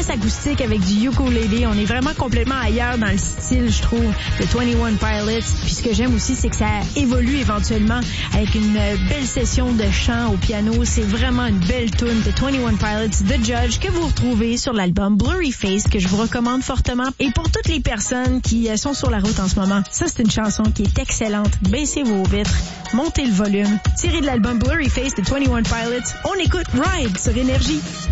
pièce acoustique avec du ukulélé. On est vraiment complètement ailleurs dans le style, je trouve, de 21 Pilots. Puis ce que j'aime aussi, c'est que ça évolue éventuellement avec une belle session de chant au piano. C'est vraiment une belle tune de 21 Pilots, The Judge, que vous retrouvez sur l'album Blurry Face, que je vous recommande fortement. Et pour toutes les personnes qui sont sur la route en ce moment, ça, c'est une chanson qui est excellente. Baissez vos vitres, montez le volume. Tiré de l'album Blurry Face de 21 Pilots, on écoute Ride sur Énergie.